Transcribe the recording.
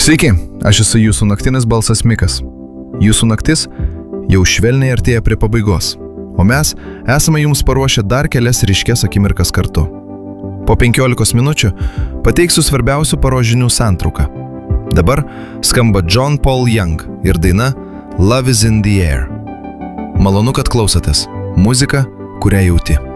Sveiki, aš esu jūsų naktinis balsas Mikas. Jūsų naktis jau švelniai artėja prie pabaigos, o mes esame jums paruošę dar kelias ryškias akimirkas kartu. Po 15 minučių pateiksiu svarbiausių paros žinių santrauką. Dabar skamba John Paul Young ir daina Love is in the air. Malonu, kad klausotės. Muzika, kurią jauti.